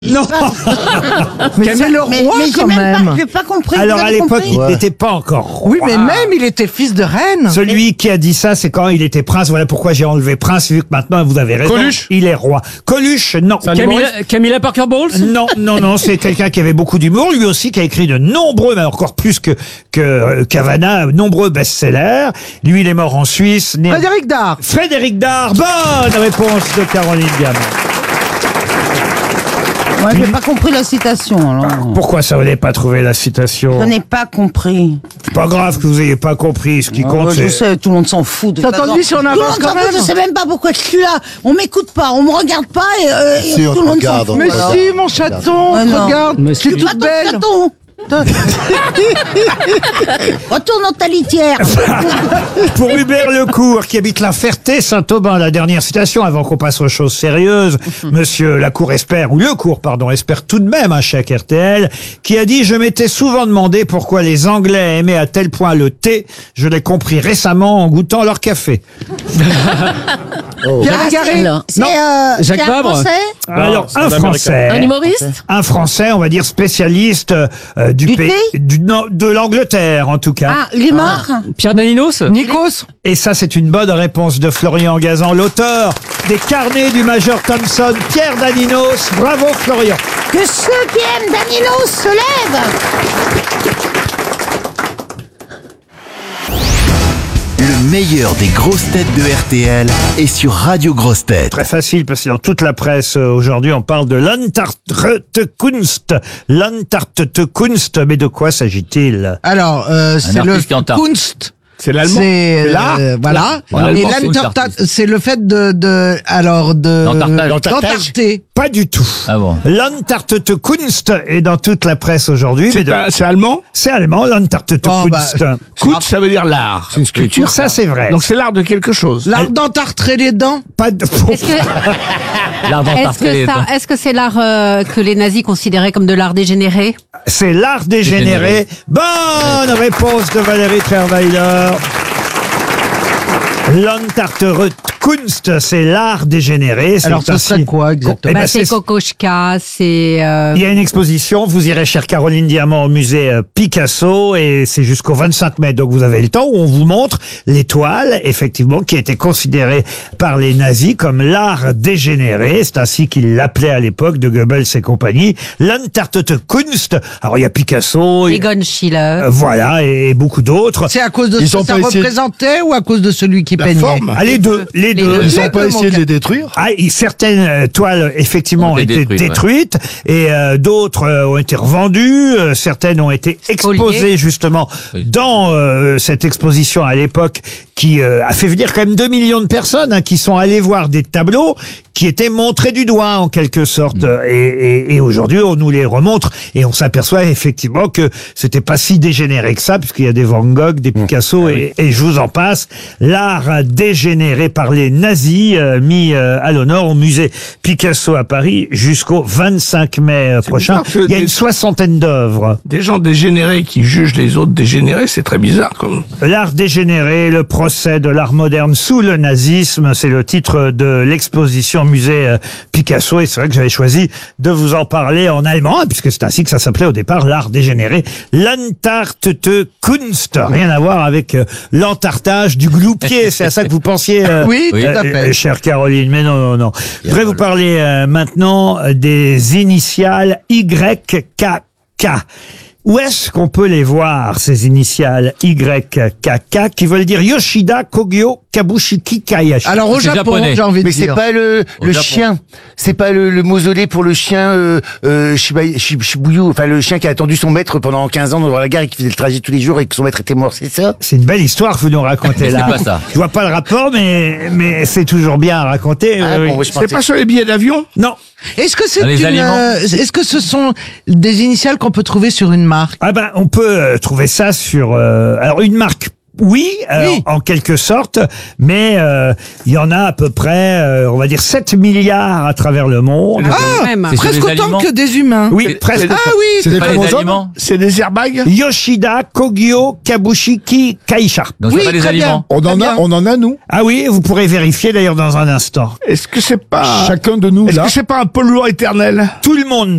Non. Mais c'est le roi quand même. J'ai pas compris. Alors vous à avez l'époque, compris il n'était pas encore roi. Oui, mais même il était fils de reine. Celui qui a dit ça, c'est quand il était prince. Voilà pourquoi j'ai enlevé prince, vu que maintenant vous avez raison. Coluche. Il est roi. Coluche, non. Camilla Parker Bowles. Non, c'est quelqu'un qui avait beaucoup d'humour, lui aussi, qui a écrit de nombreux, mais encore plus que Cavana, nombreux best-sellers. Lui, il est mort en Suisse. Né... Frédéric Dard. Frédéric Dard, bonne réponse de Caroline Diamant. Ouais, j'ai pas compris la citation. Alors. Pourquoi ça, vous n'avez pas trouvé la citation? Je n'ai pas compris. C'est pas grave que vous n'ayez pas compris. Ce qui compte, Je c'est... sais, tout le monde s'en fout. T'as entendu si on avance quand même? Je sais même pas pourquoi je suis là. On m'écoute pas, on me regarde pas et Si, on tout le monde te s'en regarde, fout. Mais alors. si, mon chaton, Ouais, non. regarde, je suis Pas toute ton belle. chaton. Retourne dans ta litière. Pour Hubert Lecourt, qui habite la Ferté-Saint-Aubin, la dernière citation, avant qu'on passe aux choses sérieuses, Monsieur Lacour espère, ou Lecourt, pardon, espère tout de même un chèque RTL, qui a dit « Je m'étais souvent demandé pourquoi les Anglais aimaient à tel point le thé. Je l'ai compris récemment en goûtant leur café. » Pierre Légaré. Jacques c'est un Vabre. Français. Alors, c'est un un Français. Un humoriste. Un Français, on va dire spécialiste du Du pays, thé de l'Angleterre en tout cas. Ah, il est mort. Pierre Daninos. Nikos. Et ça, c'est une bonne réponse de Florian Gazan, l'auteur des carnets du Major Thompson, Pierre Daninos. Bravo Florian. Que ceux qui aiment Daninos se lèvent. Le meilleur des grosses têtes de RTL est sur Radio Grosses Têtes. Très facile parce que dans toute la presse aujourd'hui on parle de l'Antarktekunst. L'Antarktekunst, mais de quoi s'agit-il? Alors, c'est le artiste qui est en tarte. Kunst. C'est l'allemand. C'est l'art. voilà. En allemand, Et c'est aussi l'Antarkta, artiste. c'est le fait d'entarter. Pas du tout. Ah bon. L'Antarktekunst est dans toute la presse aujourd'hui. mais C'est allemand. C'est allemand, l'Antarktekunst. Kunst, ça veut dire l'art. C'est une sculpture. Ça, c'est vrai. Donc c'est l'art de quelque chose. L'art d'entartrer les dents. Pas de... L'art d'entarter les dents. Est-ce que c'est l'art que les nazis considéraient comme de l'art dégénéré? C'est l'art dégénéré. Bonne réponse de Valérie Trierweiler. L'Antarktekunst, c'est l'art dégénéré. C'est Alors, ce ainsi- serait quoi exactement? Eh ben, C'est c'est- Kokoschka, c'est... Il y a une exposition, vous irez, chère Caroline Diamant, au musée Picasso, et c'est jusqu'au 25 mai, donc vous avez le temps, où on vous montre l'étoile, effectivement, qui a été considérée par les nazis comme l'art dégénéré, c'est ainsi qu'ils l'appelaient à l'époque, de Goebbels et compagnie, l'Antarktekunst. Alors il y a Picasso, Egon Schiele. voilà, et beaucoup d'autres. C'est à cause de Ils ce que ont ça pas essayé- représentait ou à cause de celui qui peignait? forme. Ah, les deux, les deux. Ils Les n'ont pas deux, essayé mon de les détruire? Ah, certaines toiles, effectivement, ont été détruites, et d'autres ont été revendues, certaines ont été exposées, justement, dans cette exposition à l'époque, qui a fait venir quand même 2 millions de personnes, qui sont allées voir des tableaux qui étaient montrés du doigt, en quelque sorte. Et aujourd'hui, on nous les remontre, et on s'aperçoit effectivement que c'était pas si dégénéré que ça, puisqu'il y a des Van Gogh, des Picasso, et je vous en passe. L'art dégénéré par les nazis, mis à l'honneur au musée Picasso à Paris jusqu'au 25 mai prochain. bizarre que Il y a des- une soixantaine d'œuvres. Des gens dégénérés qui jugent les autres dégénérés, c'est très bizarre. Comme... L'art dégénéré, le procès de l'art moderne sous le nazisme, c'est le titre de l'exposition musée Picasso, et c'est vrai que j'avais choisi de vous en parler en allemand, puisque c'est ainsi que ça s'appelait au départ, l'art dégénéré. L'Antarktekunst, rien à voir avec l'entartage du gloupier, c'est à ça que vous pensiez, Oui, tout à fait. chère Caroline, mais non. Je voudrais vous parler maintenant des initiales YKK. Où est-ce qu'on peut les voir, ces initiales YKK, qui veulent dire Yoshida Kogyo Kabushiki Kayashi? Alors au C'est Japon, japonais. j'ai envie de Mais c'est dire. pas le Japon. chien. C'est pas le mausolée pour le chien Shibuya, enfin le chien qui a attendu son maître pendant 15 ans dans la gare et qui faisait le trajet tous les jours et que son maître était mort, c'est ça? C'est une belle histoire que vous nous racontez là. pas ça. Je vois pas le rapport, mais c'est toujours bien à raconter. Ah, oui. bon, je C'est pensais- pas sur les billets d'avion. Non. Est-ce que c'est Dans les aliments. est-ce que ce sont des initiales qu'on peut trouver sur une marque? Ah ben, on peut trouver ça sur alors une marque. Oui, Oui. en quelque sorte, mais il y en a à peu près, on va dire 7 milliards à travers le monde. Ah, même. C'est sur presque les autant aliments. que des humains. Oui, presque. Ah oui, C'est des Pas les chromosomes? aliments. C'est des airbags. Yoshida Kogyo Kabushiki Kaisha. Donc Oui, c'est pas les très bien. aliments. On Très bien. en a nous. Ah oui, vous pourrez vérifier d'ailleurs dans un instant. Est-ce que c'est pas... Chacun de nous Est-ce là. que c'est pas un polluant éternel? Tout le monde